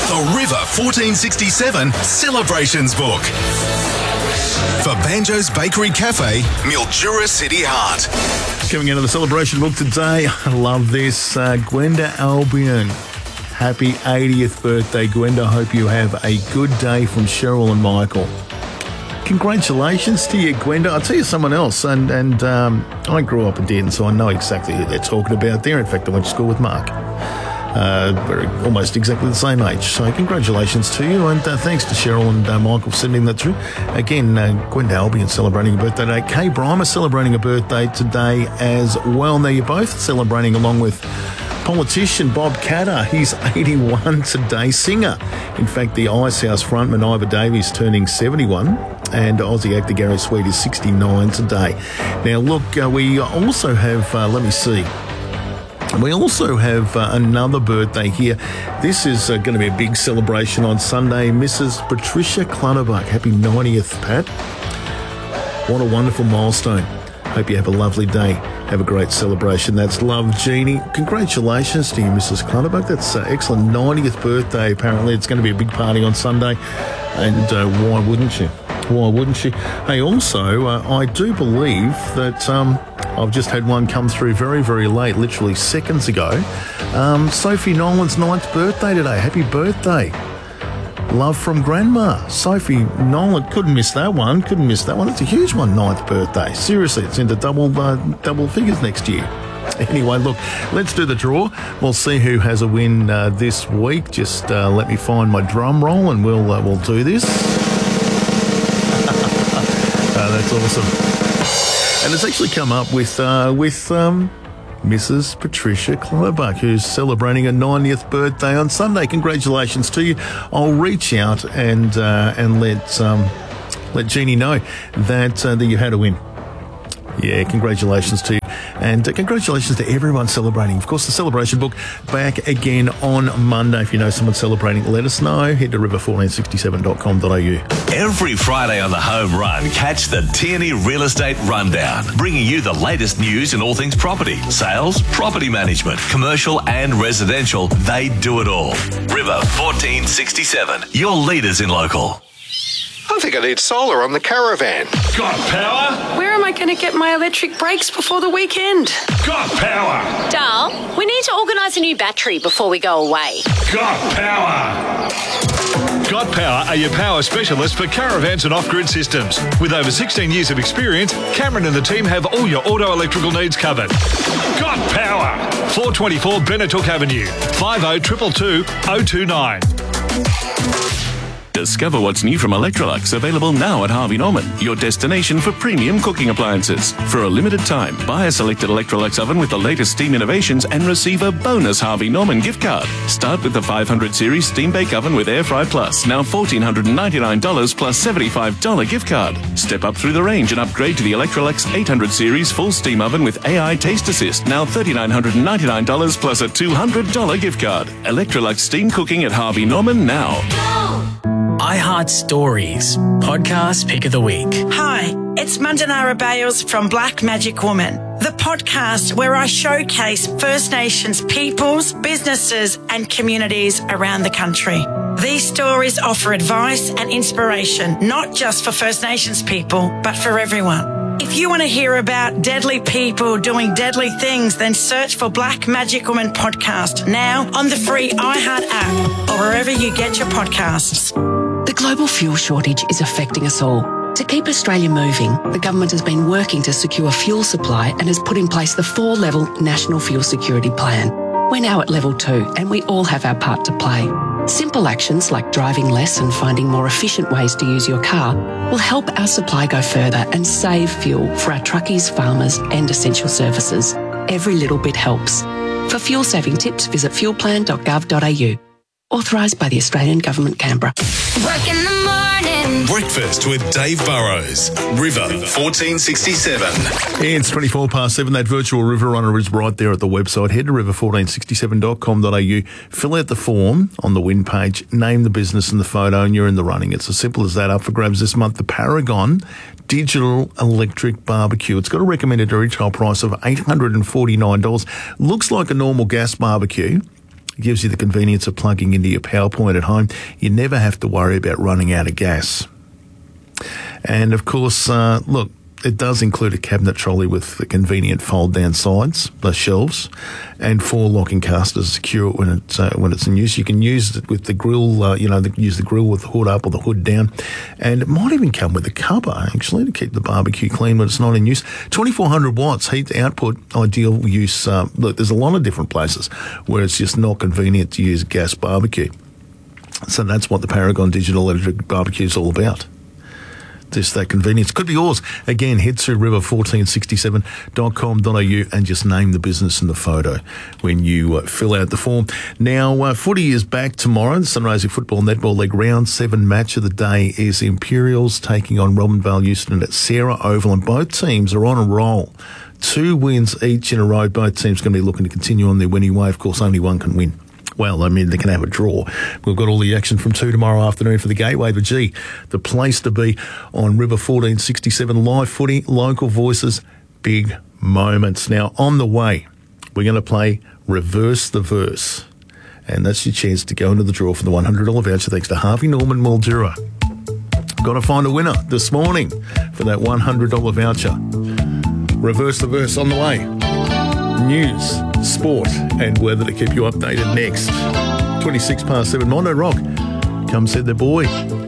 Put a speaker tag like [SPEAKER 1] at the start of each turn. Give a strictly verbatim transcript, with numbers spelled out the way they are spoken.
[SPEAKER 1] The River fourteen sixty-seven Celebrations Book. For Banjo's Bakery Cafe, Mildura City Heart.
[SPEAKER 2] Coming into the celebration book today, I love this. Uh, Gwenda Albion. Happy eightieth birthday, Gwenda. Hope you have a good day from Cheryl and Michael. Congratulations to you, Gwenda. I'll tell you someone else, and, and um, I grew up in Denton, so I know exactly who they're talking about there. In fact, I went to school with Mark. Uh, we're almost exactly the same age. So congratulations to you, and uh, thanks to Cheryl and uh, Michael for sending that through. Again, uh, Gwenda Albion celebrating a birthday today. Kay Brymer celebrating a birthday today as well. Now, you're both celebrating along with politician Bob Catter. He's eighty-one today. Singer, in fact, the Ice House frontman Ivor Davies turning seventy-one. And Aussie actor Gary Sweet is sixty-nine today. Now, look, uh, we also have, uh, let me see, we also have uh, another birthday here. This is uh, going to be a big celebration on Sunday. Missus Patricia Clutterbuck. Happy ninetieth, Pat. What a wonderful milestone. Hope you have a lovely day. Have a great celebration. That's Love, Jeannie. Congratulations to you, Missus Clutterbuck. That's uh, excellent. ninetieth birthday, apparently. It's going to be a big party on Sunday. And uh, why wouldn't you? Why wouldn't you? Hey, also, uh, I do believe that um, I've just had one come through very, very late, literally seconds ago. Um, Sophie Nolan's ninth birthday today. Happy birthday. Love from Grandma. Sophie Nolan. Couldn't miss that one. Couldn't miss that one. It's a huge one, ninth birthday. Seriously, it's into double, uh, double figures next year. Anyway, look, let's do the draw. We'll see who has a win uh, this week. Just uh, let me find my drum roll and we'll, uh, we'll do this. Uh, that's awesome. And it's actually come up with uh, with um, Missus Patricia Clutterbuck, who's celebrating her ninetieth birthday on Sunday. Congratulations to you. I'll reach out and uh, and let um, let Jeannie know that uh, that you had a win. Yeah, congratulations to you. And uh, congratulations to everyone celebrating. Of course, the celebration book back again on Monday. If you know someone celebrating, let us know. Head to river fourteen sixty-seven dot com dot a u.
[SPEAKER 3] Every Friday on the Home Run, catch the Tierney Real Estate Rundown, bringing you the latest news in all things property, sales, property management, commercial and residential. They do it all. River fourteen sixty-seven, your leaders in local.
[SPEAKER 4] I think I need solar on the caravan.
[SPEAKER 5] Got power?
[SPEAKER 6] Where am I going to get my electric brakes before the weekend?
[SPEAKER 5] Got power?
[SPEAKER 7] Darl, we need to organise a new battery before we go away.
[SPEAKER 5] Got power? Got Power are your power specialists for caravans and off-grid systems. With over sixteen years of experience, Cameron and the team have all your auto electrical needs covered. Got Power? four twenty-four Benetook Avenue, five oh two two two oh two nine.
[SPEAKER 8] Discover what's new from Electrolux, available now at Harvey Norman, your destination for premium cooking appliances. For a limited time, buy a selected Electrolux oven with the latest steam innovations and receive a bonus Harvey Norman gift card. Start with the five hundred series Steam Bake Oven with Air Fry Plus, now one thousand four hundred ninety-nine dollars plus seventy-five dollars gift card. Step up through the range and upgrade to the Electrolux eight hundred series Full Steam Oven with A I Taste Assist, now three thousand nine hundred ninety-nine dollars plus a two hundred dollars gift card. Electrolux Steam Cooking at Harvey Norman now.
[SPEAKER 9] iHeart Stories, podcast pick of the week.
[SPEAKER 10] Hi, it's Mandanara Bales from Black Magic Woman, the podcast where I showcase First Nations peoples, businesses and communities around the country. These stories offer advice and inspiration, not just for First Nations people, but for everyone. If you want to hear about deadly people doing deadly things, then search for Black Magic Woman podcast now on the free iHeart app or wherever you get your podcasts.
[SPEAKER 11] The global fuel shortage is affecting us all. To keep Australia moving, the government has been working to secure fuel supply and has put in place the four-level National Fuel Security Plan. We're now at level two and we all have our part to play. Simple actions like driving less and finding more efficient ways to use your car will help our supply go further and save fuel for our truckies, farmers and essential services. Every little bit helps. For fuel-saving tips, visit fuel plan dot gov dot a u. Authorised by the Australian Government, Canberra.
[SPEAKER 1] Work in the morning. Breakfast with Dave Burrows. River fourteen sixty-seven.
[SPEAKER 2] It's twenty-four past seven. That virtual River Runner is right there at the website. Head to river fourteen sixty-seven dot com dot a u. Fill out the form on the win page. Name the business and the photo and you're in the running. It's as simple as that. Up for grabs this month, the Paragon Digital Electric Barbecue. It's got a recommended retail price of eight hundred forty-nine dollars. Looks like a normal gas barbecue. It gives you the convenience of plugging into your power point at home. You never have to worry about running out of gas. And, of course, uh, look, it does include a cabinet trolley with the convenient fold-down sides, the shelves, and four locking casters to secure it when it's, uh, when it's in use. You can use it with the grill, uh, you know, the, use the grill with the hood up or the hood down. And it might even come with a cover, actually, to keep the barbecue clean when it's not in use. twenty-four hundred watts, heat output, ideal use. Uh, look, there's a lot of different places where it's just not convenient to use gas barbecue. So that's what the Paragon Digital Electric Barbecue is all about. Just that convenience. Could be yours. Again, head to river fourteen sixty-seven dot com dot a u and just name the business in the photo when you uh, fill out the form. Now, uh, footy is back tomorrow. The Sunrising Football Netball League round seven match of the day is Imperials taking on Robinvale Euston at Sarah Oval, and both teams are on a roll. Two wins each in a row. Both teams going to be looking to continue on their winning way. Of course, only one can win. Well, I mean, they can have a draw. We've got all the action from two tomorrow afternoon for the Gateway. But, gee, the place to be on River fourteen sixty-seven. Live footy, local voices, big moments. Now, on the way, we're going to play Reverse the Verse. And that's your chance to go into the draw for the one hundred dollars voucher thanks to Harvey Norman Mildura. Got to find a winner this morning for that one hundred dollars voucher. Reverse the Verse on the way. News, sport and weather to keep you updated next. twenty-six past seven, Mondo Rock. Come said the boy.